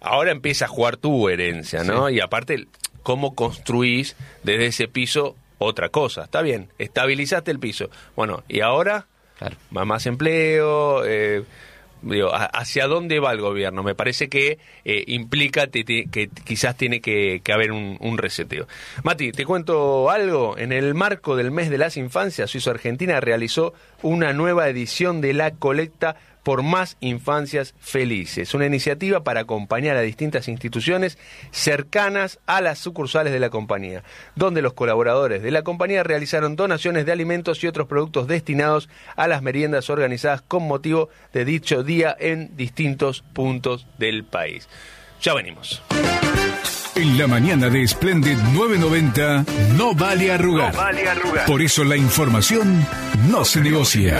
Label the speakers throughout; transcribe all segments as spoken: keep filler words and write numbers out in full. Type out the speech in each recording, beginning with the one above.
Speaker 1: ahora empieza a jugar tu herencia, ¿no? Sí. Y aparte, cómo construís desde ese piso otra cosa. Está bien, estabilizaste el piso. Bueno, y ahora, claro, más empleo, eh, digo, ¿hacia dónde va el gobierno? Me parece que eh, implica te, te, que quizás tiene que, que haber un, un reseteo. Mati, te cuento algo. En el marco del mes de las infancias, Suizo Argentina realizó una nueva edición de la colecta por más infancias felices, una iniciativa para acompañar a distintas instituciones cercanas a las sucursales de la compañía, donde los colaboradores de la compañía realizaron donaciones de alimentos y otros productos destinados a las meriendas organizadas con motivo de dicho día en distintos puntos del país. Ya venimos.
Speaker 2: En la mañana de Splendid nueve noventa, no vale arrugar. No vale arrugar. Por eso la información no se negocia.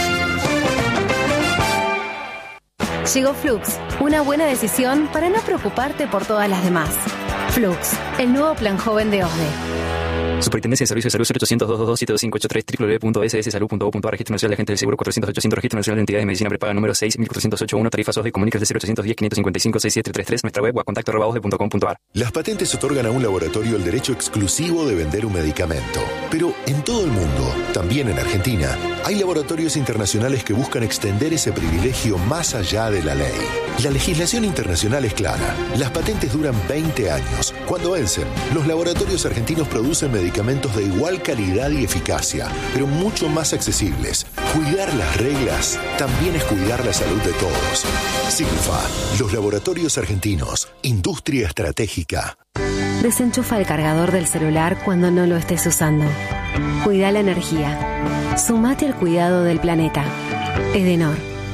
Speaker 3: Llegó Flux, una buena decisión para no preocuparte por todas las demás. Flux, el nuevo plan joven de O S D E.
Speaker 4: Superintendencia de Servicios de Salud cero ochocientos, doscientos veintidós, siete dos cinco ocho tres, doble u doble u doble u punto ese ese salud punto gov punto a r, Registro Nacional de Agentes del Seguro cuatrocientos ochocientos, Registro Nacional de Entidades de Medicina Prepaga número seis mil cuatrocientos ochenta y uno, tarifas O S D E, comunicas de cero ochocientos diez, quinientos cincuenta y cinco, sesenta y siete treinta y tres, nuestra web o a contacto arroba osde punto com punto a r.
Speaker 5: Las patentes otorgan a un laboratorio el derecho exclusivo de vender un medicamento. Pero en todo el mundo, también en Argentina, hay laboratorios internacionales que buscan extender ese privilegio más allá de la ley. La legislación internacional es clara. Las patentes duran veinte años. Cuando vencen, los laboratorios argentinos producen medicamentos de igual calidad y eficacia, pero mucho más accesibles. Cuidar las reglas también es cuidar la salud de todos. Silfa, los laboratorios argentinos, industria estratégica.
Speaker 3: Desenchufa el cargador del celular cuando no lo estés usando. Cuida la energía. Sumate al cuidado del planeta. Edenor.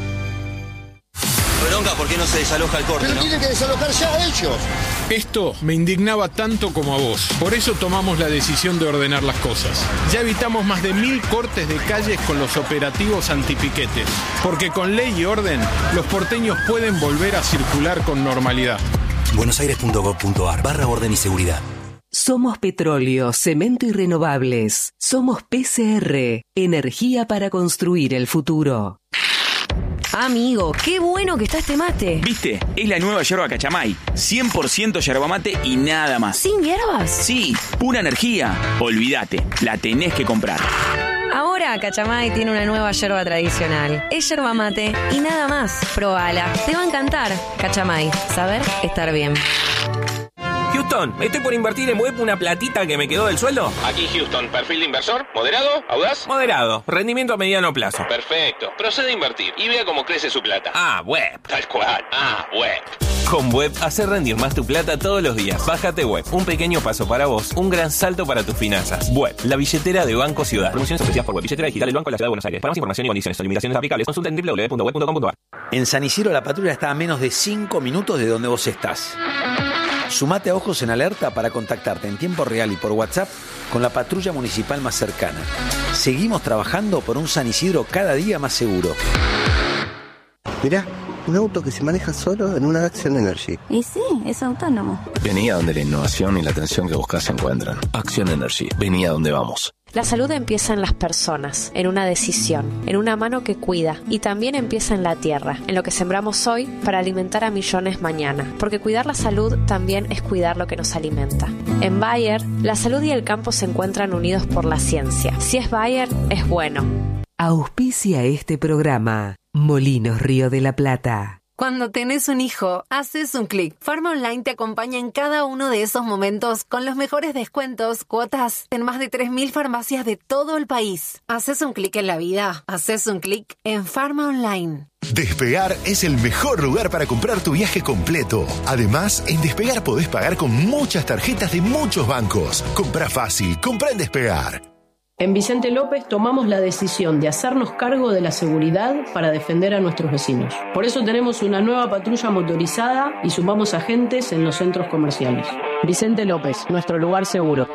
Speaker 6: Bronca, ¿por qué no se desaloja el corte?
Speaker 7: Pero
Speaker 6: ¿no?
Speaker 7: tienen que desalojar ya ellos.
Speaker 8: Esto me indignaba tanto como a vos. Por eso tomamos la decisión de ordenar las cosas. Ya evitamos más de mil cortes de calles con los operativos antipiquetes. Porque con ley y orden, los porteños pueden volver a circular con normalidad.
Speaker 9: buenosaires punto gov punto a r barra orden y seguridad.
Speaker 10: Somos petróleo, cemento y renovables. Somos P C R, energía para construir el futuro.
Speaker 3: Amigo, qué bueno que está este mate.
Speaker 11: ¿Viste? Es la nueva yerba Cachamay. cien por ciento yerba mate y nada más.
Speaker 3: ¿Sin hierbas?
Speaker 11: Sí, pura energía. Olvídate, la tenés que comprar.
Speaker 3: Ahora Cachamay tiene una nueva yerba tradicional. Es yerba mate y nada más. Probala, te va a encantar. Cachamay, saber estar bien.
Speaker 12: Houston, estoy por invertir en web una platita que me quedó del sueldo.
Speaker 13: Aquí Houston, perfil de inversor, moderado, audaz.
Speaker 12: Moderado, rendimiento a mediano plazo.
Speaker 13: Perfecto, procede a invertir y vea cómo crece su plata.
Speaker 12: Ah, web.
Speaker 13: Tal cual, ah, web.
Speaker 12: Con Web, hacer rendir más tu plata todos los días. Bájate Web, un pequeño paso para vos, un gran salto para tus finanzas. Web, la billetera de Banco Ciudad. Promociones ofrecidas por Web, billetera digital del Banco de la Ciudad de Buenos Aires. Para más información y condiciones o limitaciones aplicables, consulta en doble u doble u doble u punto web punto com punto a r.
Speaker 14: En San Isidro la patrulla está a menos de cinco minutos de donde vos estás. Sumate a Ojos en Alerta para contactarte en tiempo real y por WhatsApp con la patrulla municipal más cercana. Seguimos trabajando por un San Isidro cada día más seguro.
Speaker 15: Mirá, un auto que se maneja solo en una Action Energy.
Speaker 16: Y sí, es autónomo.
Speaker 17: Vení a donde la innovación y la atención que buscas se encuentran. Action Energy, vení a donde vamos.
Speaker 18: La salud empieza en las personas, en una decisión, en una mano que cuida, y también empieza en la tierra, en lo que sembramos hoy para alimentar a millones mañana, porque cuidar la salud también es cuidar lo que nos alimenta. En Bayer, la salud y el campo se encuentran unidos por la ciencia. Si es Bayer, es bueno.
Speaker 10: Auspicia este programa Molinos Río de la Plata.
Speaker 3: Cuando tenés un hijo, haces un clic. Farma Online te acompaña en cada uno de esos momentos con los mejores descuentos, cuotas en más de tres mil farmacias de todo el país. Haces un clic en la vida, haces un clic en Farma Online.
Speaker 5: Despegar es el mejor lugar para comprar tu viaje completo. Además, en Despegar podés pagar con muchas tarjetas de muchos bancos. Comprá fácil, comprá en Despegar.
Speaker 19: En Vicente López tomamos la decisión de hacernos cargo de la seguridad para defender a nuestros vecinos. Por eso tenemos una nueva patrulla motorizada y sumamos agentes en los centros comerciales. Vicente López, nuestro lugar seguro.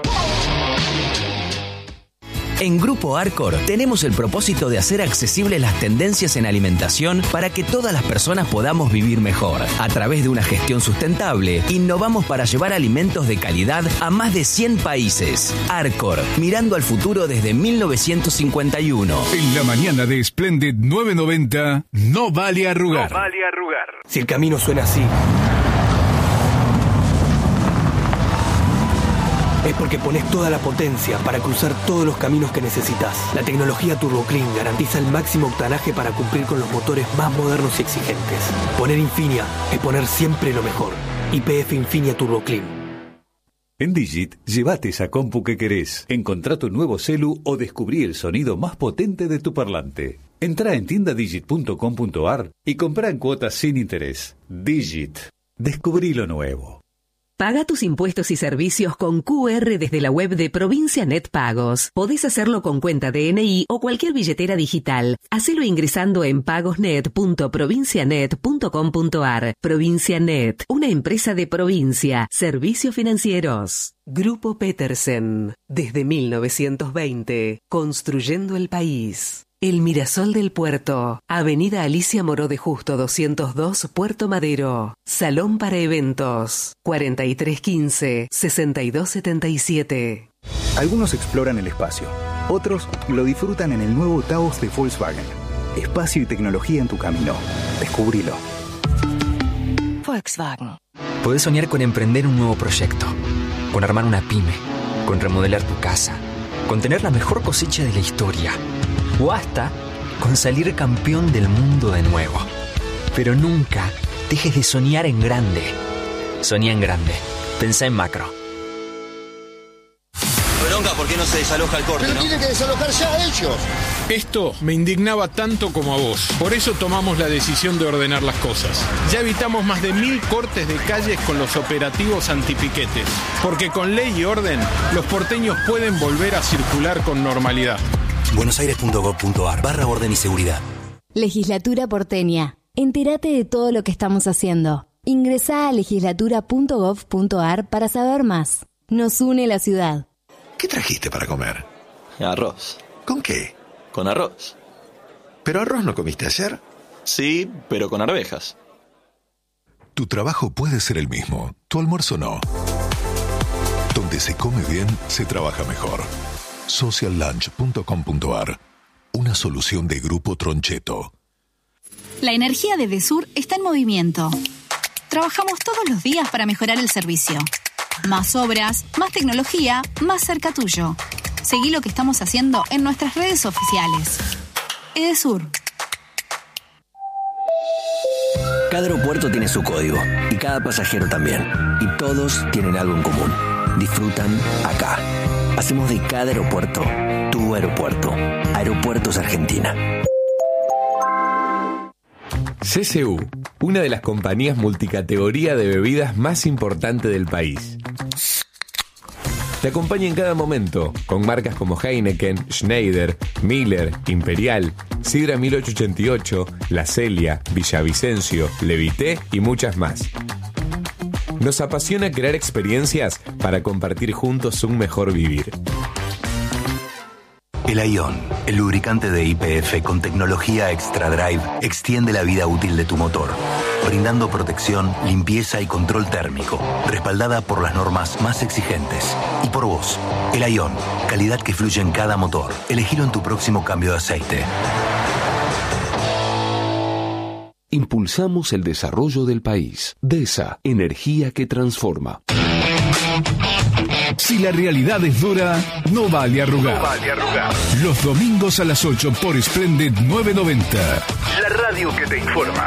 Speaker 9: En Grupo Arcor tenemos el propósito de hacer accesibles las tendencias en alimentación para que todas las personas podamos vivir mejor. A través de una gestión sustentable, innovamos para llevar alimentos de calidad a más de cien países. Arcor, mirando al futuro desde mil novecientos cincuenta y uno.
Speaker 2: En la mañana de Splendid nueve noventa, no vale arrugar.
Speaker 20: No vale arrugar.
Speaker 21: Si el camino suena así,
Speaker 6: Porque pones toda la potencia para cruzar todos los caminos que necesitas. La tecnología Turbo Clean garantiza el máximo octanaje para cumplir con los motores más modernos y exigentes. Poner Infinia es poner siempre lo mejor. Y P F Infinia Turbo Clean.
Speaker 2: En Digit, llévate esa compu que querés. Encontrá tu nuevo celu o descubrí el sonido más potente de tu parlante. Entrá en tienda digit punto com punto a r y comprá en cuotas sin interés. Digit. Descubrí lo nuevo.
Speaker 10: Paga tus impuestos y servicios con Q R desde la web de Provincia Net Pagos. Podés hacerlo con cuenta D N I o cualquier billetera digital. Hacelo ingresando en pagosnet punto provincianet punto com punto a r. Provincia Net, una empresa de provincia. Servicios financieros. Grupo Petersen. Desde mil novecientos veinte. Construyendo el país. El Mirasol del Puerto, Avenida Alicia Moró de Justo doscientos dos, Puerto Madero. Salón para eventos, cuarenta y tres quince, sesenta y dos setenta y siete.
Speaker 7: Algunos exploran el espacio, otros lo disfrutan en el nuevo Taos de Volkswagen. Espacio y tecnología en tu camino. Descubrilo.
Speaker 16: Volkswagen.
Speaker 4: Podés soñar con emprender un nuevo proyecto, con armar una pyme, con remodelar tu casa, con tener la mejor cosecha de la historia, o hasta con salir campeón del mundo de nuevo. Pero nunca dejes de soñar en grande. Soñá en grande. Pensá en macro.
Speaker 20: Bronca, ¿por qué no se desaloja el corte,
Speaker 21: Pero
Speaker 20: no?
Speaker 21: tiene que desalojar ya ellos.
Speaker 8: Esto me indignaba tanto como a vos. Por eso tomamos la decisión de ordenar las cosas. Ya evitamos más de mil cortes de calles con los operativos antipiquetes. Porque con ley y orden, los porteños pueden volver a circular con normalidad.
Speaker 20: buenosaires punto gov punto a r barra orden y seguridad.
Speaker 22: Legislatura porteña. Entérate de todo lo que estamos haciendo. Ingresá a legislatura punto gov punto a r para saber más. Nos une la ciudad.
Speaker 5: ¿Qué trajiste para comer?
Speaker 20: Arroz.
Speaker 5: ¿Con qué?
Speaker 20: Con arroz.
Speaker 5: ¿Pero arroz no comiste ayer?
Speaker 20: Sí, pero con arvejas.
Speaker 5: Tu trabajo puede ser el mismo, tu almuerzo no. Donde se come bien, se trabaja mejor. social lunch punto com punto a r. Una solución de Grupo Troncheto.
Speaker 23: La energía de Desur está en movimiento. Trabajamos todos los días para mejorar el servicio. Más obras, más tecnología, más cerca tuyo. Seguí lo que estamos haciendo en nuestras redes oficiales. Edesur.
Speaker 9: Cada aeropuerto tiene su código y cada pasajero también. Y todos tienen algo en común. Disfrutan acá. Hacemos de cada aeropuerto tu aeropuerto. Aeropuertos Argentina.
Speaker 24: C C U, una de las compañías multicategoría de bebidas más importantes del país. Te acompaña en cada momento, con marcas como Heineken, Schneider, Miller, Imperial, Sidra mil ochocientos ochenta y ocho, La Celia, Villavicencio, Levité y muchas más. Nos apasiona crear experiencias para compartir juntos un mejor vivir.
Speaker 9: El Aion, el lubricante de Y P F con tecnología Extra Drive, extiende la vida útil de tu motor, brindando protección, limpieza y control térmico, respaldada por las normas más exigentes. Y por vos, el Aion, calidad que fluye en cada motor. Elegilo en tu próximo cambio de aceite.
Speaker 25: Impulsamos el desarrollo del país. DESA, energía que transforma.
Speaker 2: Si la realidad es dura, no vale arrugar.
Speaker 26: No vale arrugar.
Speaker 2: Los domingos a las ocho por Splendid novecientos noventa.
Speaker 26: La radio que te informa.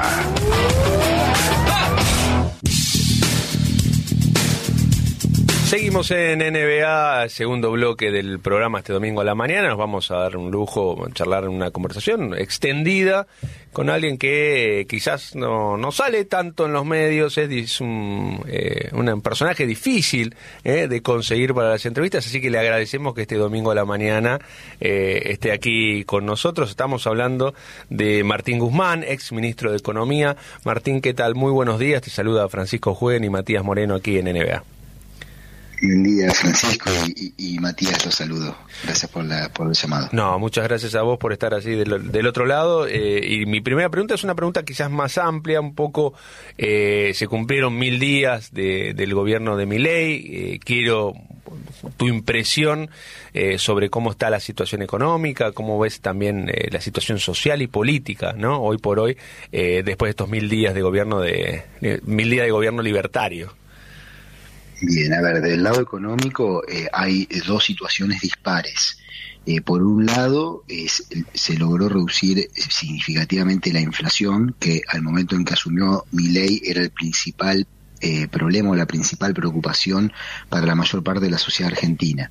Speaker 1: Seguimos en N B A, segundo bloque del programa este domingo a la mañana. Nos vamos a dar un lujo, charlar en una conversación extendida con alguien que quizás no, no sale tanto en los medios, es, es un, eh, un personaje difícil eh, de conseguir para las entrevistas, así que le agradecemos que este domingo a la mañana eh, esté aquí con nosotros. Estamos hablando de Martín Guzmán, ex ministro de Economía. Martín, ¿qué tal? Muy buenos días, te saluda Francisco Juen y Matías Moreno aquí en N B A.
Speaker 27: Buen día, Francisco, y, y, y Matías, los saludo. Gracias por, la, por el llamado.
Speaker 1: No, muchas gracias a vos por estar así del, del otro lado. Eh, y mi primera pregunta es una pregunta quizás más amplia, un poco, eh, se cumplieron mil días de, del gobierno de Milei. Eh, quiero tu impresión eh, sobre cómo está la situación económica, cómo ves también eh, la situación social y política, ¿no? Hoy por hoy, eh, después de estos mil días de gobierno de, de mil días de gobierno libertario.
Speaker 27: Bien, a ver, del lado económico eh, hay dos situaciones dispares. Eh, por un lado, es, se logró reducir significativamente la inflación, que al momento en que asumió Milei era el principal eh, problema o la principal preocupación para la mayor parte de la sociedad argentina.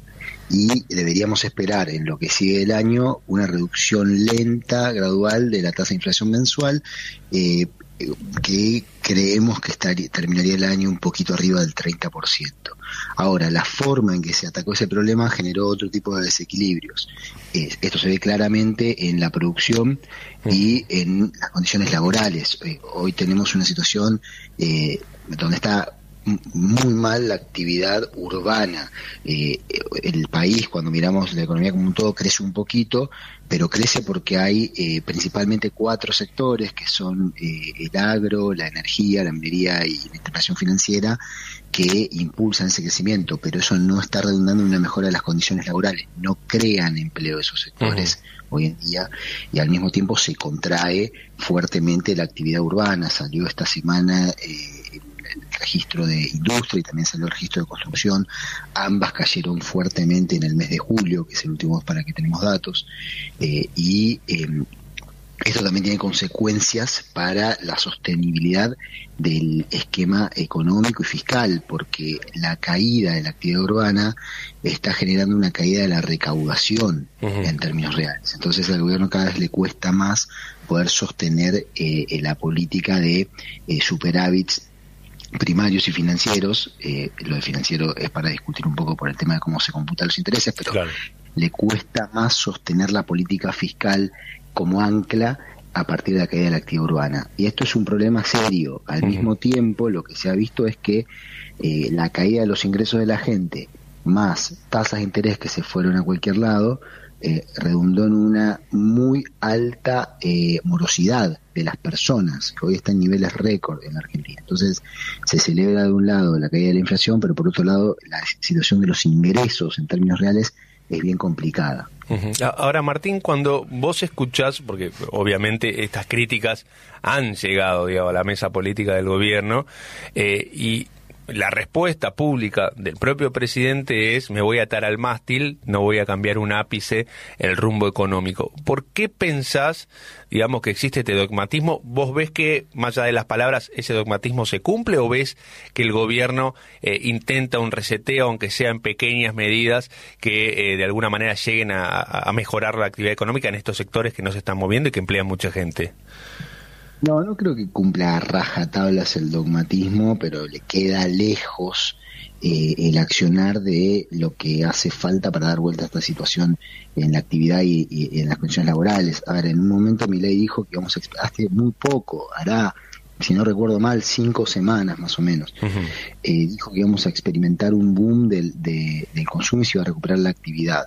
Speaker 27: Y deberíamos esperar en lo que sigue el año una reducción lenta, gradual de la tasa de inflación mensual, eh, que creemos que estaría, terminaría el año un poquito arriba del treinta por ciento. Ahora, la forma en que se atacó ese problema generó otro tipo de desequilibrios. Eh, esto se ve claramente en la producción y en las condiciones laborales. Eh, hoy tenemos una situación eh, donde está muy mal la actividad urbana. Eh, el país, cuando miramos la economía como un todo, crece un poquito, pero crece porque hay eh, principalmente cuatro sectores, que son eh, el agro, la energía, la minería y la integración financiera, que impulsan ese crecimiento, pero eso no está redundando en una mejora de las condiciones laborales, no crean empleo esos sectores uh-huh. hoy en día, y al mismo tiempo se contrae fuertemente la actividad urbana. Salió esta semana eh, el registro de industria y también salió el registro de construcción. Ambas cayeron fuertemente en el mes de julio, que es el último para que tenemos datos, eh, y eh, esto también tiene consecuencias para la sostenibilidad del esquema económico y fiscal, porque la caída de la actividad urbana está generando una caída de la recaudación uh-huh. en términos reales. Entonces al gobierno cada vez le cuesta más poder sostener eh, la política de eh, superávits primarios y financieros. Eh, lo de financiero es para discutir un poco por el tema de cómo se computan los intereses, pero claro. le cuesta más sostener la política fiscal como ancla a partir de la caída de la actividad urbana. Y esto es un problema serio. Al uh-huh. mismo tiempo, lo que se ha visto es que eh, la caída de los ingresos de la gente, más tasas de interés que se fueron a cualquier lado, eh, redundó en una muy alta eh, morosidad de las personas, que hoy está en niveles récord en la Argentina. Entonces, se celebra de un lado la caída de la inflación, pero por otro lado, la situación de los ingresos en términos reales es bien complicada.
Speaker 1: Uh-huh. Ahora, Martín, cuando vos escuchás, porque obviamente estas críticas han llegado, digamos, a la mesa política del gobierno, eh, y la respuesta pública del propio presidente es: me voy a atar al mástil, no voy a cambiar un ápice el rumbo económico. ¿Por qué pensás, digamos, que existe este dogmatismo? ¿Vos ves que, más allá de las palabras, ese dogmatismo se cumple, o ves que el gobierno eh, intenta un reseteo, aunque sea en pequeñas medidas, que eh, de alguna manera lleguen a, a mejorar la actividad económica en estos sectores que no se están moviendo y que emplean mucha gente?
Speaker 27: No, no creo que cumpla a rajatablas el dogmatismo, pero le queda lejos eh, el accionar de lo que hace falta para dar vuelta a esta situación en la actividad y, y en las condiciones laborales. A ver, en un momento Milei dijo que vamos a, hace muy poco, hará, si no recuerdo mal, cinco semanas más o menos, uh-huh. eh, dijo que íbamos a experimentar un boom del, de, del consumo y se iba a recuperar la actividad.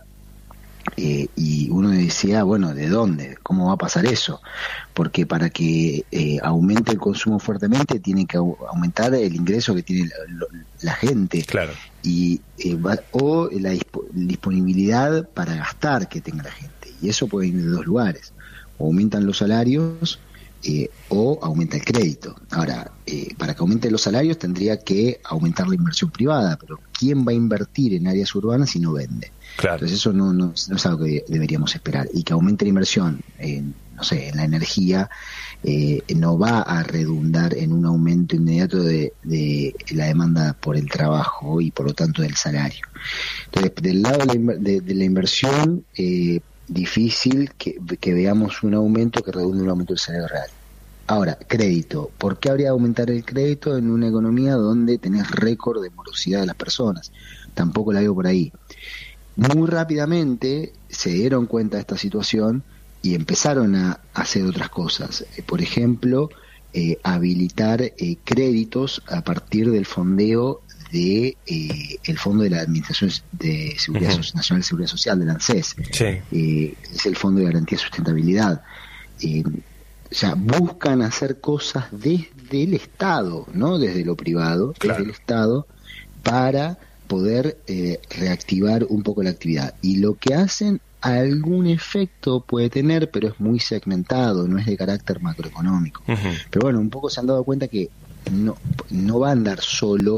Speaker 27: Eh, y uno decía, bueno, ¿de dónde? ¿Cómo va a pasar eso? Porque para que eh, aumente el consumo fuertemente tiene que au- aumentar el ingreso que tiene la, la gente,
Speaker 1: claro.
Speaker 27: y eh, va, o la disp- disponibilidad para gastar que tenga la gente, y eso puede ir de dos lugares: o aumentan los salarios eh, o aumenta el crédito. Ahora, eh, para que aumenten los salarios tendría que aumentar la inversión privada, pero ¿quién va a invertir en áreas urbanas si no vende?
Speaker 1: Claro.
Speaker 27: Entonces eso no, no, no es algo que deberíamos esperar. Y que aumente la inversión en, no sé, en la energía, eh, no va a redundar en un aumento inmediato de, de la demanda por el trabajo y por lo tanto del salario. Entonces, del lado de la, de, de la inversión, eh, difícil que, que veamos un aumento que redunde en un aumento del salario real. Ahora, crédito. ¿Por qué habría de aumentar el crédito en una economía donde tenés récord de morosidad de las personas? Tampoco la veo por ahí. Muy rápidamente se dieron cuenta de esta situación y empezaron a hacer otras cosas. Eh, por ejemplo, eh, habilitar eh, créditos a partir del fondeo de eh, el Fondo de la Administración de Seguridad uh-huh. Nacional de Seguridad Social, del ANSES.
Speaker 1: Sí.
Speaker 27: Eh, es el Fondo de Garantía de Sustentabilidad. Eh, o sea, buscan hacer cosas desde el Estado, no desde lo privado, claro. desde el Estado, para poder eh, reactivar un poco la actividad. Y lo que hacen, algún efecto puede tener, pero es muy segmentado, no es de carácter macroeconómico. Uh-huh. Pero bueno, un poco se han dado cuenta que no, no va a andar solo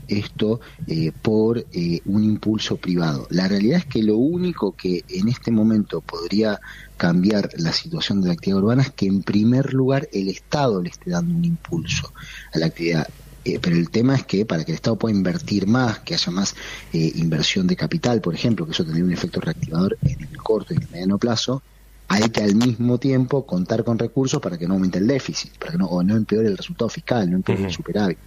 Speaker 27: esto eh, por eh, un impulso privado. La realidad es que lo único que en este momento podría cambiar la situación de la actividad urbana es que en primer lugar el Estado le esté dando un impulso a la actividad. Eh, pero el tema es que para que el Estado pueda invertir más, que haya más eh, inversión de capital, por ejemplo, que eso tendría un efecto reactivador en el corto y en el mediano plazo, hay que al mismo tiempo contar con recursos para que no aumente el déficit, para que no, o no empeore el resultado fiscal, no empeore uh-huh. el superávit.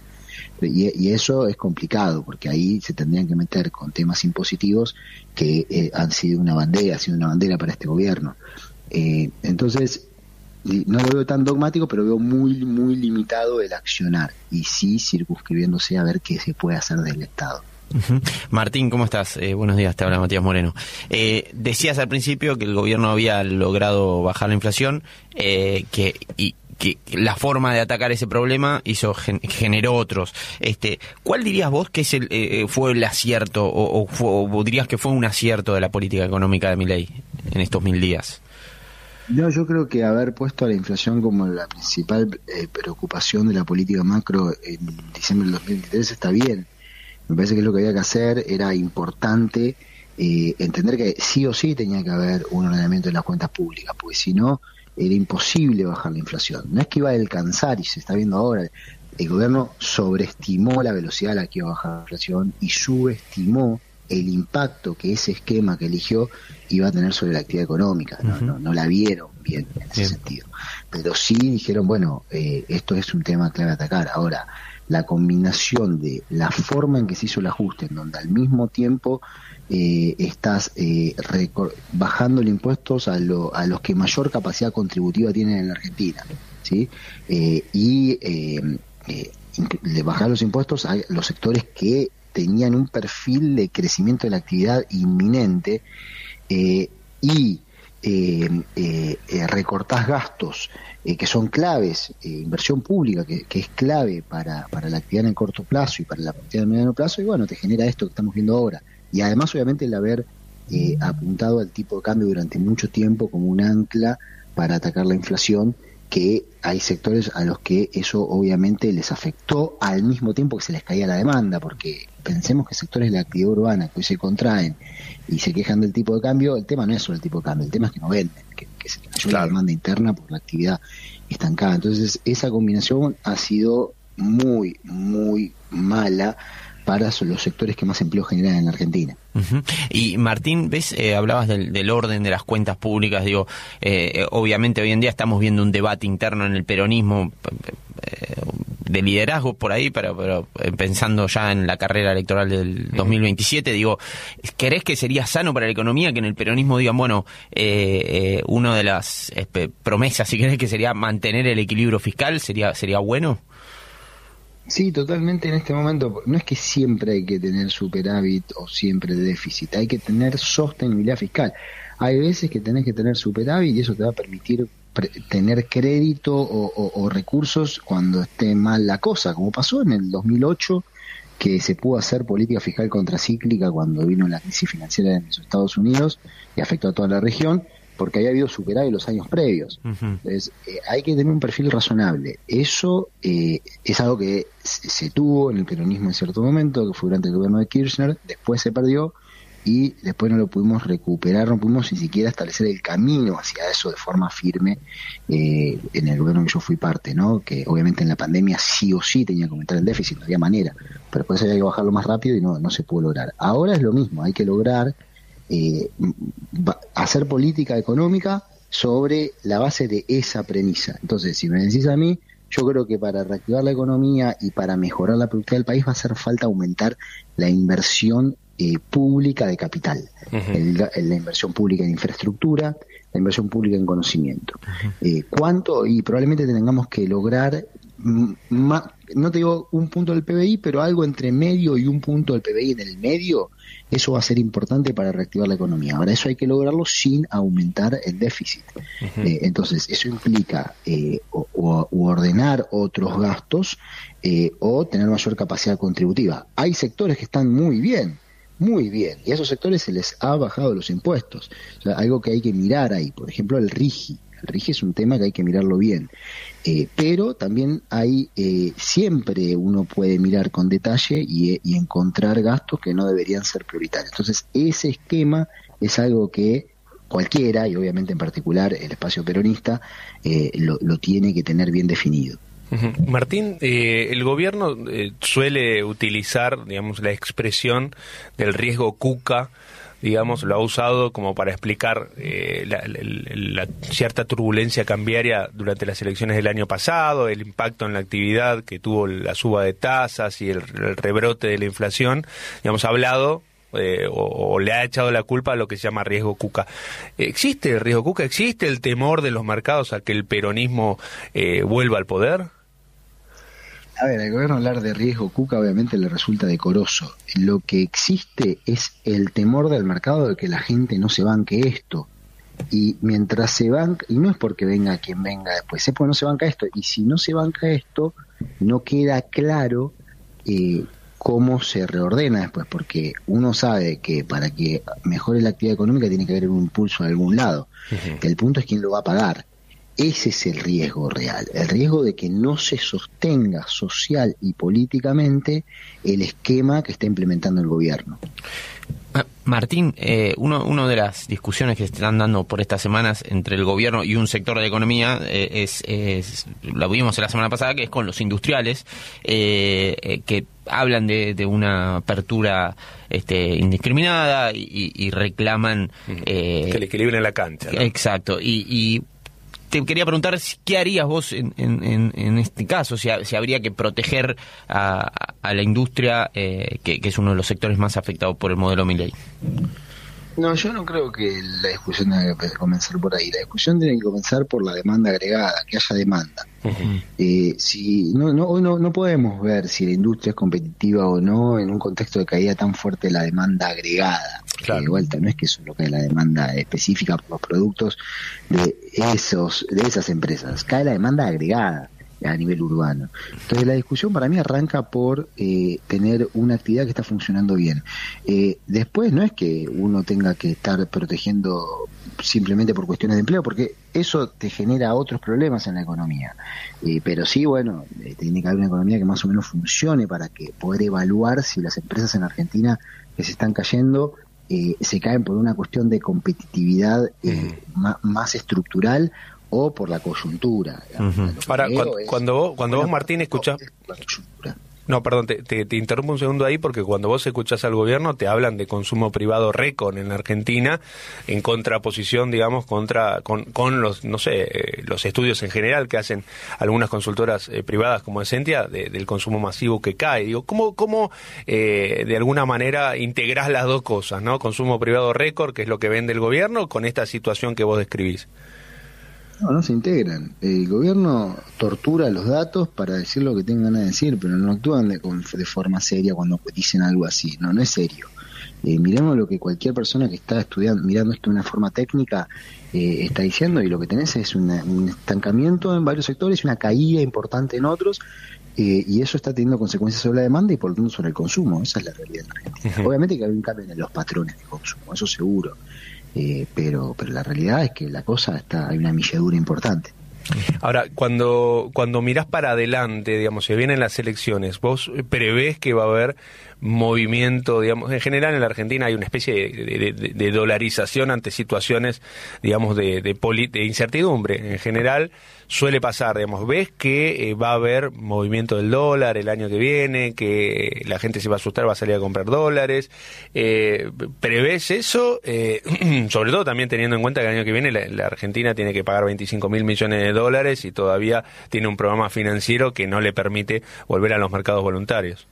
Speaker 27: Y, y eso es complicado, porque ahí se tendrían que meter con temas impositivos que eh, han sido una bandera, ha sido una bandera para este gobierno. Eh, entonces, no lo veo tan dogmático, pero veo muy, muy limitado el accionar, y sí circunscribiéndose a ver qué se puede hacer del Estado.
Speaker 11: Uh-huh. Martín, ¿cómo estás? Eh, buenos días, te habla Matías Moreno. Eh, decías al principio que el gobierno había logrado bajar la inflación, eh, que y que la forma de atacar ese problema hizo generó otros. Este, ¿cuál dirías vos que es el, eh, fue el acierto o, o, fue, o dirías que fue un acierto de la política económica de Milei en estos mil días?
Speaker 27: No, yo creo que haber puesto a la inflación como la principal eh, preocupación de la política macro en diciembre del dos mil veintitrés está bien. Me parece que lo que había que hacer era importante eh, entender que sí o sí tenía que haber un ordenamiento de las cuentas públicas, porque si no era imposible bajar la inflación. No es que iba a alcanzar, y se está viendo ahora, el gobierno sobreestimó la velocidad a la que iba a bajar la inflación y subestimó el impacto que ese esquema que eligió iba a tener sobre la actividad económica. No, uh-huh. no, no la vieron bien en ese bien. sentido. Pero sí dijeron, bueno, eh, esto es un tema clave a atacar. Ahora, la combinación de la forma en que se hizo el ajuste, en donde al mismo tiempo eh, estás eh, recor- bajando los impuestos a, lo, a los que mayor capacidad contributiva tienen en la Argentina, ¿sí? Eh, y eh, eh, de bajar los impuestos a los sectores que tenían un perfil de crecimiento de la actividad inminente, eh, y eh, eh, eh, recortás gastos eh, que son claves, eh, inversión pública que, que es clave para, para la actividad en el corto plazo y para la actividad en el mediano plazo, y bueno, te genera esto que estamos viendo ahora. Y además, obviamente, el haber eh, apuntado al tipo de cambio durante mucho tiempo como un ancla para atacar la inflación, que hay sectores a los que eso obviamente les afectó al mismo tiempo que se les caía la demanda, porque pensemos que sectores de la actividad urbana que hoy se contraen y se quejan del tipo de cambio, el tema no es solo el tipo de cambio, el tema es que no venden, que, que se cayó claro. la demanda interna por la actividad estancada. Entonces esa combinación ha sido muy, muy mala para los sectores que más empleo generan en la Argentina.
Speaker 11: Uh-huh. Y Martín, ves, eh, hablabas del, del orden de las cuentas públicas, digo, eh, obviamente hoy en día estamos viendo un debate interno en el peronismo eh, de liderazgo por ahí, pero, pero eh, pensando ya en la carrera electoral del dos mil veintisiete, uh-huh. digo, ¿crees que sería sano para la economía que en el peronismo digan, bueno, eh, eh, una de las eh, promesas, si querés, que sería mantener el equilibrio fiscal, sería sería bueno?
Speaker 27: Sí, totalmente. En este momento no es que siempre hay que tener superávit o siempre déficit, hay que tener sostenibilidad fiscal. Hay veces que tenés que tener superávit y eso te va a permitir pre- tener crédito o, o, o recursos cuando esté mal la cosa, como pasó en el dos mil ocho, que se pudo hacer política fiscal contracíclica cuando vino la crisis financiera en los Estados Unidos y afectó a toda la región, porque había habido superávit los años previos. Uh-huh. Entonces, eh, hay que tener un perfil razonable. Eso eh, es algo que se, se tuvo en el peronismo en cierto momento, que fue durante el gobierno de Kirchner, después se perdió y después no lo pudimos recuperar, no pudimos ni siquiera establecer el camino hacia eso de forma firme eh, en el gobierno que yo fui parte, ¿no? Que obviamente en la pandemia sí o sí tenía que aumentar el déficit, no había manera, pero después había que bajarlo más rápido y no, no se pudo lograr. Ahora es lo mismo, hay que lograr Eh, hacer política económica sobre la base de esa premisa. Entonces, si me decís a mí, yo creo que para reactivar la economía y para mejorar la productividad del país va a hacer falta aumentar la inversión eh, pública de capital, uh-huh. el, la inversión pública en infraestructura, la inversión pública en conocimiento. Uh-huh. Eh, ¿Cuánto? Y probablemente tengamos que lograr más, no te digo un punto del P B I, pero algo entre medio y un punto del P B I en el medio. Eso va a ser importante para reactivar la economía. Ahora, eso hay que lograrlo sin aumentar el déficit. Uh-huh. Eh, entonces, eso implica eh, o, o, o ordenar otros gastos eh, o tener mayor capacidad contributiva. Hay sectores que están muy bien, muy bien, y a esos sectores se les ha bajado los impuestos. O sea, algo que hay que mirar ahí, por ejemplo, el RIGI. El R I G I es un tema que hay que mirarlo bien, eh, pero también hay, eh, siempre uno puede mirar con detalle y, y encontrar gastos que no deberían ser prioritarios. Entonces, ese esquema es algo que cualquiera, y obviamente en particular el espacio peronista, eh, lo, lo tiene que tener bien definido.
Speaker 1: Uh-huh. Martín, eh, el gobierno eh, suele utilizar, digamos, la expresión del riesgo Cuca, digamos, lo ha usado como para explicar eh, la, la, la cierta turbulencia cambiaria durante las elecciones del año pasado, el impacto en la actividad que tuvo la suba de tasas y el, el rebrote de la inflación. Digamos, ha hablado eh, o, o le ha echado la culpa a lo que se llama riesgo Cuca. ¿Existe el riesgo Cuca? ¿Existe el temor de los mercados a que el peronismo eh, vuelva al poder?
Speaker 27: A ver, al gobierno hablar de riesgo Cuca obviamente le resulta decoroso. Lo que existe es el temor del mercado de que la gente no se banque esto. Y mientras se banca, y no es porque venga quien venga después, es porque no se banca esto. Y si no se banca esto, no queda claro eh, cómo se reordena después, porque uno sabe que para que mejore la actividad económica tiene que haber un impulso en algún lado. Uh-huh. El punto es quién lo va a pagar. Ese es el riesgo real, el riesgo de que no se sostenga social y políticamente el esquema que está implementando el gobierno.
Speaker 11: Martín, eh, uno, uno de las discusiones que se están dando por estas semanas entre el gobierno y un sector de economía eh, es, es, lo vimos la semana pasada, que es con los industriales, eh, eh, que hablan de, de una apertura este, indiscriminada y, y reclaman...
Speaker 1: Eh, que le equilibren la cancha, ¿no?
Speaker 11: Exacto, y... y te quería preguntar qué harías vos en, en, en este caso, si, si habría que proteger a, a la industria, eh, que, que es uno de los sectores más afectados por el modelo Milei.
Speaker 27: No, yo no creo que la discusión tenga que comenzar por ahí. La discusión tiene que comenzar por la demanda agregada, que haya demanda. Uh-huh. Eh, si no, no, hoy no, no podemos ver si la industria es competitiva o no en un contexto de caída tan fuerte de la demanda agregada. Claro. De vuelta, no es que solo cae la demanda específica por los productos de esos de esas empresas, cae la demanda agregada a nivel urbano. Entonces la discusión para mí arranca por eh, tener una actividad que está funcionando bien. Eh, después no es que uno tenga que estar protegiendo simplemente por cuestiones de empleo, porque eso te genera otros problemas en la economía. Eh, pero sí, bueno, eh, tiene que haber una economía que más o menos funcione para que poder evaluar si las empresas en Argentina que se están cayendo eh, se caen por una cuestión de competitividad eh, mm. más, más estructural o por la coyuntura.
Speaker 1: Uh-huh. Ahora, cuando, es, cuando vos, cuando vos Martín, escuchás... No, perdón, te, te, te interrumpo un segundo ahí, porque cuando vos escuchás al gobierno te hablan de consumo privado récord en la Argentina, en contraposición, digamos, contra con, con los, no sé, eh, los estudios en general que hacen algunas consultoras eh, privadas como Esentia, de, del consumo masivo que cae. Digo, ¿cómo, cómo eh, de alguna manera integrás las dos cosas, ¿no? Consumo privado récord, que es lo que vende el gobierno, con esta situación que vos describís.
Speaker 27: No, no se integran. El gobierno tortura los datos para decir lo que tengan ganas de decir, pero no actúan de, de forma seria cuando dicen algo así. No, no es serio. Eh, miremos lo que cualquier persona que está estudiando, mirando esto de una forma técnica, eh, está diciendo, y lo que tenés es una, un estancamiento en varios sectores, una caída importante en otros, eh, y eso está teniendo consecuencias sobre la demanda y por lo tanto sobre el consumo. Esa es la realidad en Argentina. Uh-huh. Obviamente que hay un cambio en los patrones de consumo, eso seguro. Eh, pero pero la realidad es que la cosa está, hay una milladura importante.
Speaker 1: Ahora, cuando cuando mirás para adelante, digamos, si vienen las elecciones, ¿vos prevés que va a haber movimiento, digamos, en general en la Argentina hay una especie de, de, de, de dolarización ante situaciones, digamos, de, de, poli, de incertidumbre? En general suele pasar, digamos, ¿ves que eh, va a haber movimiento del dólar el año que viene, que la gente se va a asustar, va a salir a comprar dólares? Eh, ¿Prevés eso? Eh, sobre todo también teniendo en cuenta que el año que viene la, la Argentina tiene que pagar veinticinco mil millones de dólares y todavía tiene un programa financiero que no le permite volver a los mercados voluntarios.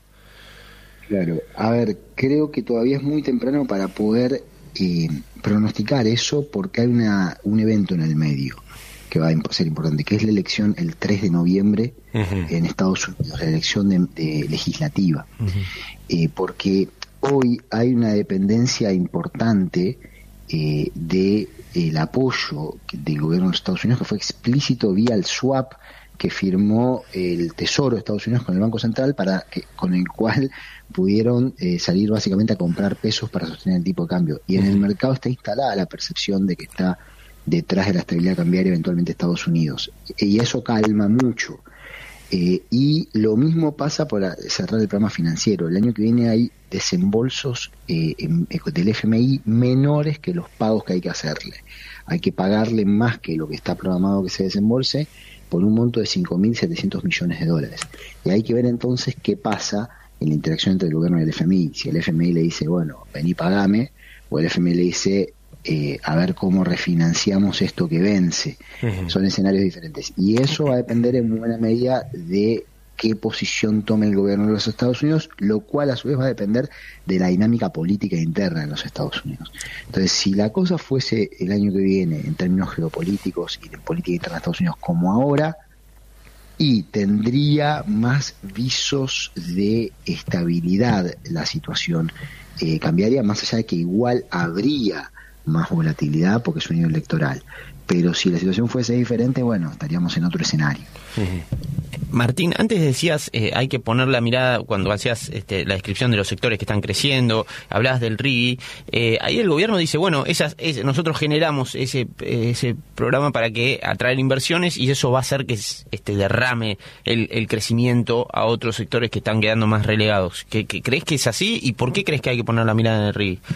Speaker 27: Claro, a ver, creo que todavía es muy temprano para poder eh, pronosticar eso, porque hay una un evento en el medio que va a ser importante, que es la elección el tres de noviembre uh-huh. en Estados Unidos, la elección de, de legislativa, uh-huh. eh, porque hoy hay una dependencia importante eh, de el apoyo del gobierno de los Estados Unidos, que fue explícito vía el swap que firmó el Tesoro de Estados Unidos con el Banco Central, para que, con el cual pudieron eh, salir básicamente a comprar pesos para sostener el tipo de cambio. Y en el mercado está instalada la percepción de que está detrás de la estabilidad cambiaria eventualmente Estados Unidos. Y eso calma mucho. Eh, y lo mismo pasa por cerrar el programa financiero. El año que viene hay desembolsos eh, en, del F M I menores que los pagos que hay que hacerle. Hay que pagarle más que lo que está programado que se desembolse por un monto de cinco mil setecientos millones de dólares. Y hay que ver entonces qué pasa en la interacción entre el gobierno y el F M I. Si el F M I le dice, bueno, vení, pagame, o el F M I le dice, eh, a ver cómo refinanciamos esto que vence. Uh-huh. Son escenarios diferentes. Y eso va a depender en buena medida de qué posición tome el gobierno de los Estados Unidos, lo cual a su vez va a depender de la dinámica política interna en los Estados Unidos. Entonces, si la cosa fuese el año que viene en términos geopolíticos y de política interna de Estados Unidos como ahora, y tendría más visos de estabilidad la situación eh, cambiaría, más allá de que igual habría más volatilidad porque es un año electoral. Pero si la situación fuese diferente, bueno, estaríamos en otro escenario.
Speaker 11: Uh-huh. Martín, antes decías, eh, hay que poner la mirada cuando hacías este, la descripción de los sectores que están creciendo, hablabas del R I G I, eh, ahí el gobierno dice, bueno, esas, es, nosotros generamos ese ese programa para que atraer inversiones y eso va a hacer que este derrame el, el crecimiento a otros sectores que están quedando más relegados. ¿Qué, qué, ¿Crees que es así? ¿Y por qué crees que hay que poner la mirada en el R I G I?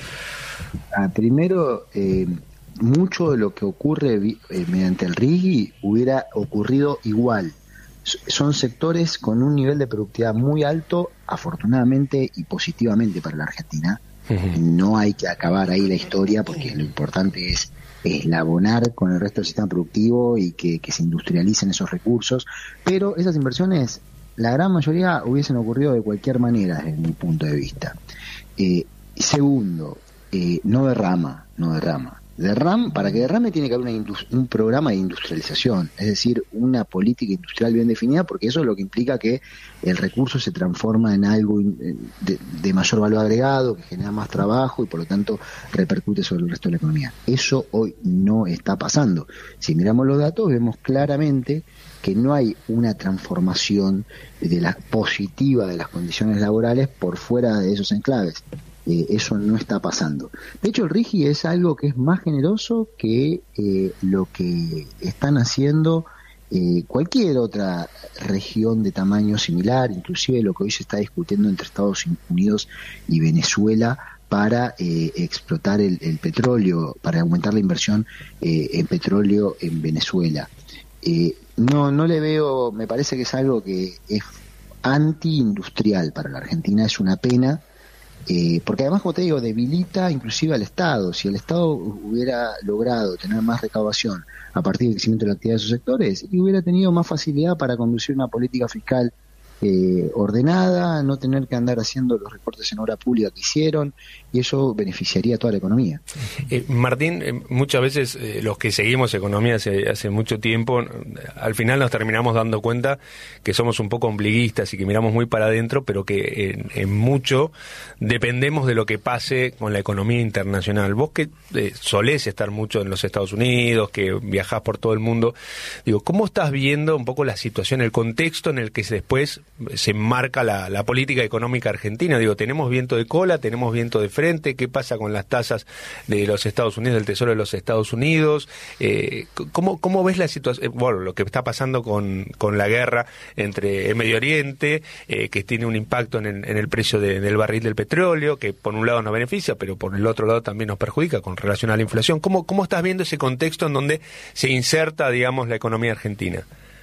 Speaker 27: Ah, primero... Eh... mucho de lo que ocurre eh, mediante el R I G I hubiera ocurrido igual. Son sectores con un nivel de productividad muy alto, afortunadamente y positivamente para la Argentina. Uh-huh. No hay que acabar ahí la historia porque lo importante es eslabonar con el resto del sistema productivo y que, que se industrialicen esos recursos, pero esas inversiones, la gran mayoría hubiesen ocurrido de cualquier manera desde mi punto de vista. Eh, segundo, eh, no derrama, no derrama. Derram, para que derrame tiene que haber una indust- un programa de industrialización, es decir, una política industrial bien definida, porque eso es lo que implica que el recurso se transforma en algo in- de, de mayor valor agregado, que genera más trabajo y por lo tanto repercute sobre el resto de la economía. Eso hoy no está pasando. Si miramos los datos vemos claramente que no hay una transformación de la positiva de las condiciones laborales por fuera de esos enclaves. Eh, eso no está pasando. De hecho, el R I G I es algo que es más generoso que eh, lo que están haciendo eh, cualquier otra región de tamaño similar, inclusive lo que hoy se está discutiendo entre Estados Unidos y Venezuela para eh, explotar el, el petróleo, para aumentar la inversión eh, en petróleo en Venezuela. Eh, no, no le veo, me parece que es algo que es anti-industrial para la Argentina, es una pena. Eh, porque además, como te digo, debilita inclusive al Estado. Si el Estado hubiera logrado tener más recaudación a partir del crecimiento de la actividad de sus sectores, y hubiera tenido más facilidad para conducir una política fiscal eh, ordenada, no tener que andar haciendo los recortes en obra pública que hicieron, y eso beneficiaría a toda la economía.
Speaker 1: Eh, Martín, eh, muchas veces eh, los que seguimos economía hace, hace mucho tiempo, al final nos terminamos dando cuenta que somos un poco ombliguistas y que miramos muy para adentro, pero que en, en mucho dependemos de lo que pase con la economía internacional. Vos que eh, solés estar mucho en los Estados Unidos, que viajás por todo el mundo, digo, ¿cómo estás viendo un poco la situación, el contexto en el que después se enmarca la, la política económica argentina? Digo, tenemos viento de cola, tenemos viento de frente, ¿qué pasa con las tasas de los Estados Unidos, del Tesoro de los Estados Unidos? Eh, ¿cómo, ¿Cómo ves la situación? Bueno, lo que está pasando con, con la guerra entre el Medio Oriente, eh, que tiene un impacto en el, en el precio de, del barril del petróleo, que por un lado nos beneficia, pero por el otro lado también nos perjudica con relación a la inflación. ¿Cómo, cómo estás viendo ese contexto en donde se inserta, digamos, la economía argentina?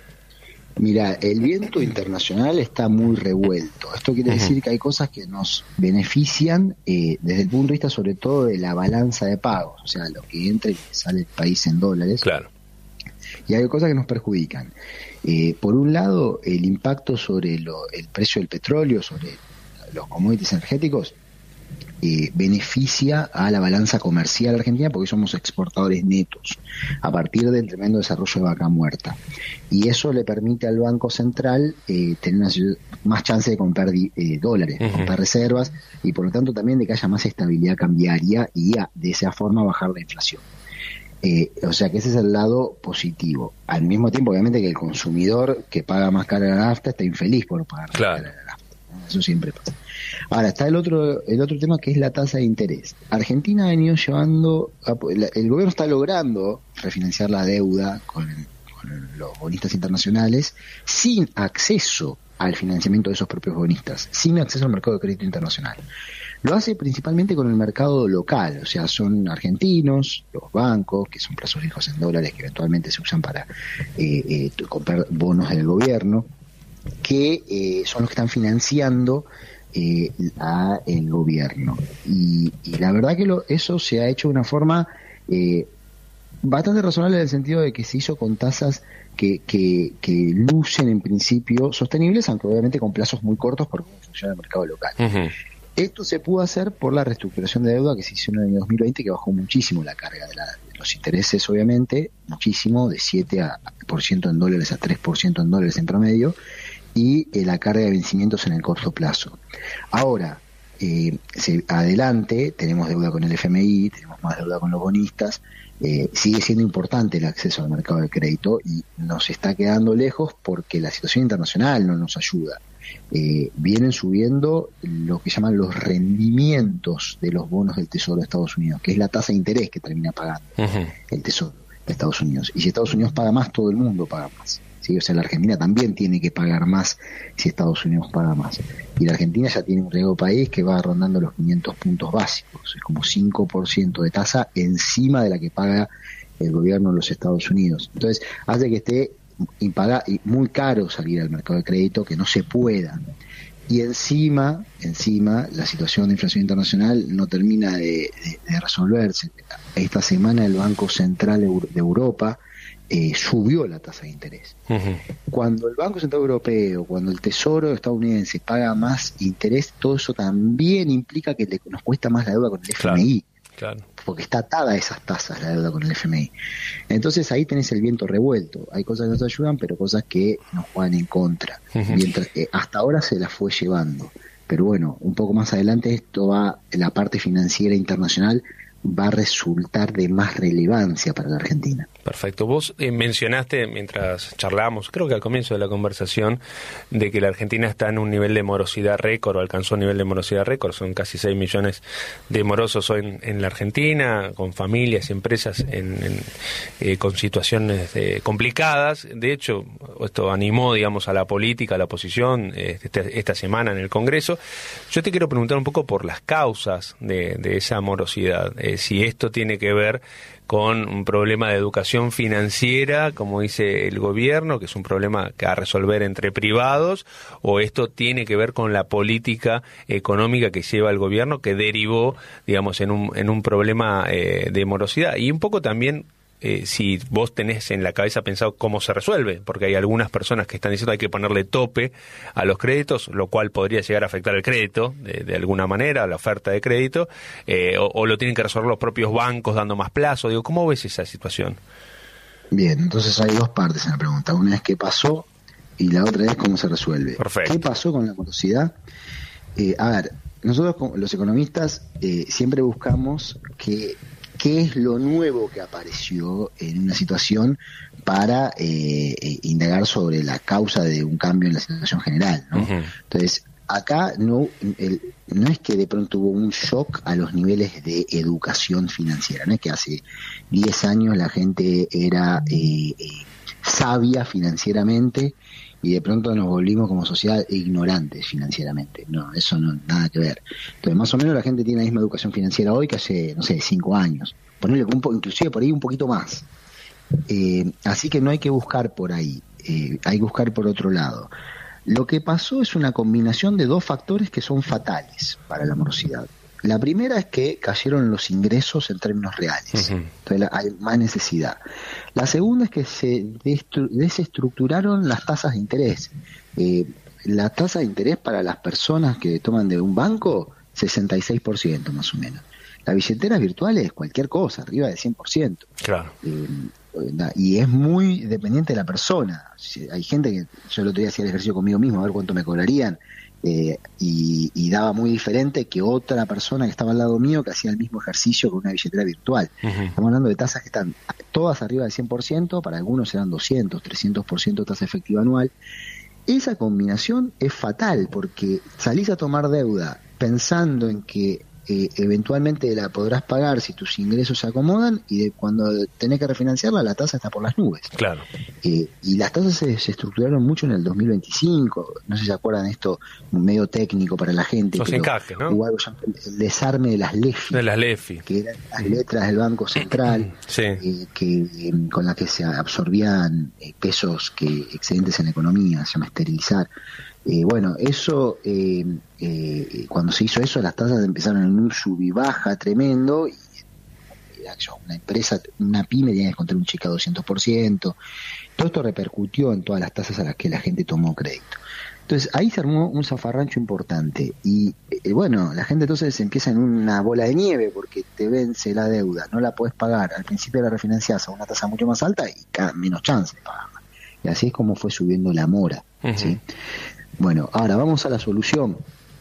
Speaker 27: Mira, el viento internacional está muy revuelto. Esto quiere decir que hay cosas que nos benefician eh, desde el punto de vista sobre todo de la balanza de pagos, o sea, lo que entra y sale del país en dólares.
Speaker 1: Claro.
Speaker 27: Y hay cosas que nos perjudican. Eh, por un lado, el impacto sobre lo, el precio del petróleo, sobre los commodities energéticos, Eh, beneficia a la balanza comercial argentina porque somos exportadores netos a partir del tremendo desarrollo de vaca muerta, y eso le permite al Banco Central eh, tener una, más chance de comprar eh, dólares, de comprar reservas, y por lo tanto también de que haya más estabilidad cambiaria y a, de esa forma bajar la inflación. Eh, o sea que ese es el lado positivo. Al mismo tiempo, obviamente, que el consumidor que paga más cara la nafta está infeliz por pagar
Speaker 1: claro.
Speaker 27: más cara la nafta. Eso siempre pasa. Ahora, está el otro el otro tema que es la tasa de interés. Argentina ha venido llevando, el gobierno está logrando refinanciar la deuda con, con los bonistas internacionales sin acceso al financiamiento de esos propios bonistas, sin acceso al mercado de crédito internacional. Lo hace principalmente con el mercado local, o sea, son argentinos, los bancos, que son plazos fijos en dólares que eventualmente se usan para eh, eh, comprar bonos del gobierno, que eh, son los que están financiando eh, a el gobierno. Y, y la verdad que lo, eso se ha hecho de una forma eh, bastante razonable, en el sentido de que se hizo con tasas que, que, que lucen en principio sostenibles, aunque obviamente con plazos muy cortos por cómo funciona el mercado local. Uh-huh. Esto se pudo hacer por la reestructuración de deuda que se hizo en el año dos mil veinte, que bajó muchísimo la carga de, la, de los intereses, obviamente, muchísimo, de siete por ciento en dólares a tres por ciento en dólares en promedio, y eh, la carga de vencimientos en el corto plazo. Ahora, eh, se, adelante, tenemos deuda con el F M I, tenemos más deuda con los bonistas, eh, sigue siendo importante el acceso al mercado de crédito y nos está quedando lejos porque la situación internacional no nos ayuda. Eh, vienen subiendo lo que llaman los rendimientos de los bonos del Tesoro de Estados Unidos, que es la tasa de interés que termina pagando uh-huh. el Tesoro de Estados Unidos. Y si Estados Unidos paga más, todo el mundo paga más. ¿Sí? O sea, la Argentina también tiene que pagar más si Estados Unidos paga más. Y la Argentina ya tiene un riesgo país que va rondando los quinientos puntos básicos. Es como cinco por ciento de tasa encima de la que paga el gobierno de los Estados Unidos. Entonces, hace que esté impaga, muy caro salir al mercado de crédito, que no se pueda. Y encima, encima, la situación de inflación internacional no termina de, de, de resolverse. Esta semana el Banco Central de Europa eh, subió la tasa de interés. Uh-huh. Cuando el Banco Central Europeo, cuando el Tesoro estadounidense paga más interés, todo eso también implica que le, nos cuesta más la deuda con el F M I.
Speaker 1: Claro.
Speaker 27: Porque está atada a esas tasas la deuda con el F M I. Entonces ahí tenés el viento revuelto. Hay cosas que nos ayudan, pero cosas que nos juegan en contra. Uh-huh. Mientras, eh, hasta ahora se las fue llevando. Pero bueno, un poco más adelante esto va, la parte financiera internacional va a resultar de más relevancia para la Argentina.
Speaker 1: Perfecto. Vos eh, mencionaste mientras charlábamos, creo que al comienzo de la conversación, de que la Argentina está en un nivel de morosidad récord, o alcanzó un nivel de morosidad récord. Son casi seis millones de morosos hoy en, en la Argentina, con familias y empresas en, en, eh, con situaciones eh, complicadas. De hecho, esto animó, digamos, a la política, a la oposición, eh, esta, esta semana en el Congreso. Yo te quiero preguntar un poco por las causas de, de esa morosidad. Eh, si esto tiene que ver con un problema de educación financiera, como dice el gobierno, que es un problema que a resolver entre privados, o esto tiene que ver con la política económica que lleva el gobierno, que derivó, digamos, en un, en un problema eh, de morosidad. Y un poco también, eh, si vos tenés en la cabeza pensado cómo se resuelve, porque hay algunas personas que están diciendo hay que ponerle tope a los créditos, lo cual podría llegar a afectar el crédito, de, de alguna manera, la oferta de crédito, eh, o, o lo tienen que resolver los propios bancos dando más plazo. Digo, ¿cómo ves esa situación?
Speaker 27: Bien, entonces hay dos partes en la pregunta. Una es qué pasó y la otra es cómo se resuelve.
Speaker 1: Perfecto.
Speaker 27: ¿Qué pasó con la morosidad? Eh, a ver, nosotros los economistas eh, siempre buscamos que qué es lo nuevo que apareció en una situación para eh, eh, indagar sobre la causa de un cambio en la situación general, ¿no? Uh-huh. Entonces, acá no, el, no es que de pronto hubo un shock a los niveles de educación financiera, no es que hace diez años la gente era eh, eh, sabia financieramente y de pronto nos volvimos como sociedad ignorantes financieramente. No, eso no, nada que ver. Entonces, más o menos la gente tiene la misma educación financiera hoy que hace, no sé, cinco años. Ponerle un po- inclusive por ahí un poquito más. Eh, así que no hay que buscar por ahí, eh, hay que buscar por otro lado. Lo que pasó es una combinación de dos factores que son fatales para la morosidad. La primera es que cayeron los ingresos en términos reales, uh-huh. Entonces hay más necesidad. La segunda es que se destru- desestructuraron las tasas de interés. Eh, la tasa de interés para las personas que toman de un banco, sesenta y seis por ciento más o menos. Las billeteras virtuales, cualquier cosa, arriba del cien por ciento.
Speaker 1: Claro.
Speaker 27: Eh, y es muy dependiente de la persona. Hay gente que, yo el otro día hacía el ejercicio conmigo mismo, a ver cuánto me cobrarían, eh, y, y daba muy diferente que otra persona que estaba al lado mío que hacía el mismo ejercicio con una billetera virtual. Uh-huh. Estamos hablando de tasas que están todas arriba del cien por ciento, para algunos serán doscientos, trescientos por ciento tasa efectiva anual, esa combinación es fatal, porque salís a tomar deuda pensando en que eh, eventualmente la podrás pagar si tus ingresos se acomodan, y de cuando tenés que refinanciarla la tasa está por las nubes.
Speaker 1: Claro.
Speaker 27: Eh, y las tasas se, se estructuraron mucho en el dos mil veinticinco, no sé si se acuerdan esto, medio técnico para la gente.
Speaker 1: Los encajes, ¿no?
Speaker 27: Hubo algo llamado el desarme de las LEFI.
Speaker 1: De las LEFI.
Speaker 27: Que eran las letras del Banco Central,
Speaker 1: sí.
Speaker 27: eh, que eh, con las que se absorbían eh, pesos que excedentes en la economía, se llama esterilizar. Eh, bueno, eso, eh, eh, cuando se hizo eso, las tasas empezaron en un sub y baja tremendo, y eh, una empresa, una pyme tenía que contar un cheque a doscientos por ciento. Todo esto repercutió en todas las tasas a las que la gente tomó crédito. Entonces ahí se armó un zafarrancho importante, y eh, bueno, la gente entonces empieza en una bola de nieve, porque te vence la deuda, no la podés pagar, al principio la refinanciás a una tasa mucho más alta y cada, menos chance de pagarla. Y así es como fue subiendo la mora. Uh-huh. ¿Sí? Bueno, ahora vamos a la solución.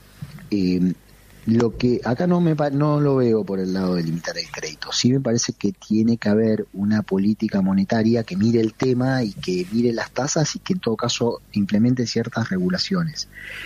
Speaker 27: Eh, lo que acá no me no lo veo por el lado de limitar el crédito. Sí me parece que tiene que haber una política monetaria que mire el tema y que mire las tasas, y que en todo caso implemente ciertas regulaciones.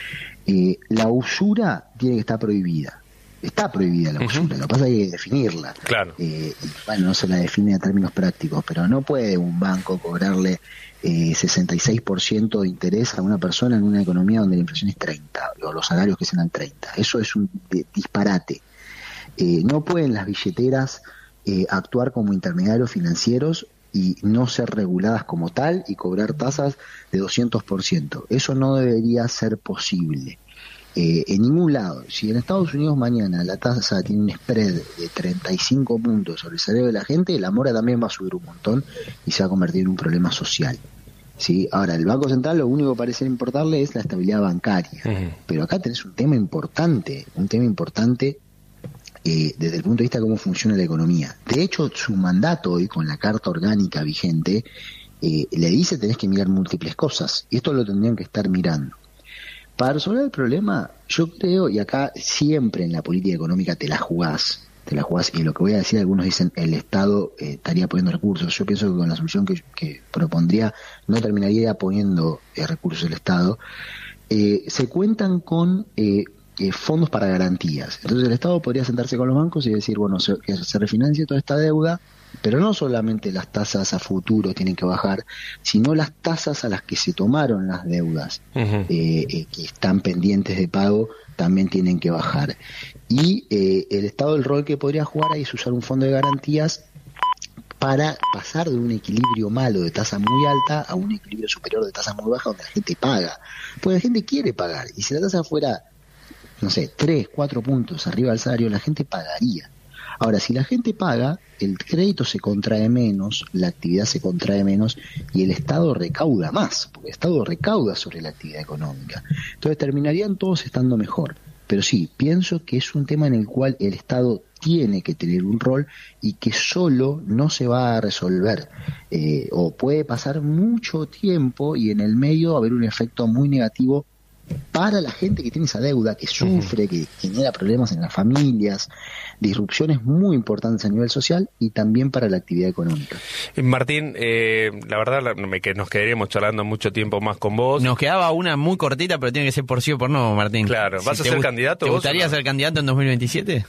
Speaker 27: Eh, la usura tiene que estar prohibida. Está prohibida la usura, uh-huh. Lo que pasa es que hay que definirla.
Speaker 1: Claro.
Speaker 27: Eh, bueno, no se la define a términos prácticos, pero no puede un banco cobrarle eh, sesenta y seis por ciento de interés a una persona en una economía donde la inflación es treinta, o los salarios que sean treinta. Eso es un de, disparate. Eh, no pueden las billeteras eh, actuar como intermediarios financieros y no ser reguladas como tal y cobrar tasas de doscientos por ciento. Eso no debería ser posible. Eh, en ningún lado. Si en Estados Unidos mañana la tasa tiene un spread de treinta y cinco puntos sobre el salario de la gente, la mora también va a subir un montón y se va a convertir en un problema social. ¿Sí? Ahora, el Banco Central lo único que parece importarle es la estabilidad bancaria. Uh-huh. Pero acá tenés un tema importante, un tema importante eh, desde el punto de vista de cómo funciona la economía. De hecho, su mandato hoy, con la Carta Orgánica vigente, eh, le dice tenés que mirar múltiples cosas, y esto lo tendrían que estar mirando. Para resolver el problema, yo creo, y acá siempre en la política económica te la jugás, te la jugás, y lo que voy a decir, algunos dicen el Estado eh, estaría poniendo recursos. Yo pienso que con la solución que, que propondría no terminaría poniendo eh, recursos el Estado. Eh, se cuentan con eh, eh, fondos para garantías. Entonces el Estado podría sentarse con los bancos y decir, bueno, se, que se refinancie toda esta deuda, pero no solamente las tasas a futuro tienen que bajar, sino las tasas a las que se tomaron las deudas, uh-huh. eh, eh, que están pendientes de pago, también tienen que bajar. Y eh, el Estado, el rol que podría jugar ahí es usar un fondo de garantías para pasar de un equilibrio malo de tasa muy alta a un equilibrio superior de tasa muy baja, donde la gente paga. Porque la gente quiere pagar, y si la tasa fuera, no sé, tres, cuatro puntos arriba del salario, la gente pagaría. Ahora, si la gente paga, el crédito se contrae menos, la actividad se contrae menos, y el Estado recauda más, porque el Estado recauda sobre la actividad económica. Entonces terminarían todos estando mejor. Pero sí, pienso que es un tema en el cual el Estado tiene que tener un rol y que solo no se va a resolver. Eh, o puede pasar mucho tiempo y en el medio haber un efecto muy negativo para la gente que tiene esa deuda, que sufre, que genera problemas en las familias, disrupciones muy importantes a nivel social y también para la actividad económica.
Speaker 1: Martín, eh, la verdad la, que nos quedaríamos charlando mucho tiempo más con vos.
Speaker 11: Nos quedaba una muy cortita, pero tiene que ser por sí o por no, Martín.
Speaker 1: Claro, ¿vas
Speaker 11: si
Speaker 1: a ser
Speaker 11: gust-
Speaker 1: candidato?
Speaker 11: ¿Te
Speaker 1: vos
Speaker 11: gustaría
Speaker 1: no?
Speaker 11: ser candidato en dos mil veintisiete?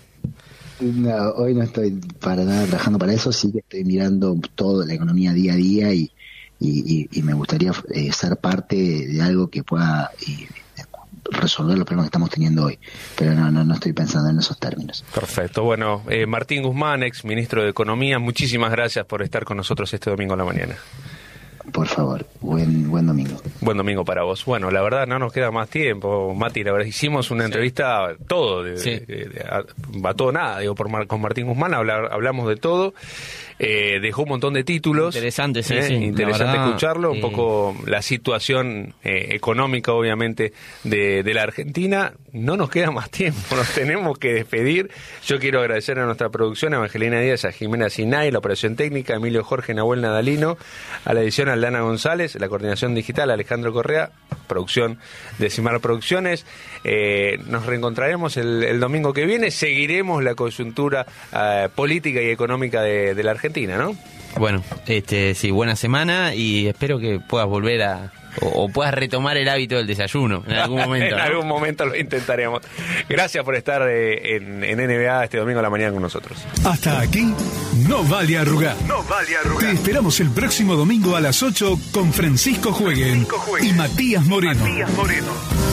Speaker 27: No, hoy no estoy para nada trabajando para eso, sí que estoy mirando toda la economía día a día y, y, y, y me gustaría eh, ser parte de algo que pueda eh, resolver los problemas que estamos teniendo hoy, pero no, no, no estoy pensando en esos términos.
Speaker 1: Perfecto, bueno, eh, Martín Guzmán, ex ministro de Economía, muchísimas gracias por estar con nosotros este domingo a la mañana.
Speaker 27: Por favor, buen buen domingo.
Speaker 1: Buen domingo para vos. Bueno, la verdad no nos queda más tiempo, Mati, la verdad hicimos una sí. entrevista todo, de, sí. de, de, de, a, a todo nada, digo, por Mar, con Martín Guzmán hablar, hablamos de todo, eh, dejó un montón de títulos.
Speaker 11: Interesante, sí,
Speaker 1: eh,
Speaker 11: sí.
Speaker 1: Interesante verdad, escucharlo, un
Speaker 11: eh...
Speaker 1: poco la situación eh, económica, obviamente, de, de la Argentina. No nos queda más tiempo, nos tenemos que despedir. Yo quiero agradecer a nuestra producción, a Evangelina Díaz, a Jimena Sinay, la operación técnica, a Emilio Jorge Nahuel Nadalino, a la edición Aldana González, la coordinación digital Alejandro Correa, producción de Simar Producciones. Eh, nos reencontraremos el, el domingo que viene, seguiremos la coyuntura eh, política y económica de, de la Argentina, ¿no?
Speaker 11: Bueno, este, sí, buena semana y espero que puedas volver a... O, o puedas retomar el hábito del desayuno en algún momento.
Speaker 1: En
Speaker 11: ¿no?
Speaker 1: algún momento lo intentaremos. Gracias por estar eh, en, en N B A este domingo a la mañana con nosotros.
Speaker 12: Hasta aquí, no vale arrugar.
Speaker 26: No vale arrugar.
Speaker 12: Te esperamos el próximo domingo a las ocho con Francisco Jueguen,
Speaker 26: Francisco Jueguen
Speaker 12: y Matías Moreno.
Speaker 26: Matías Moreno.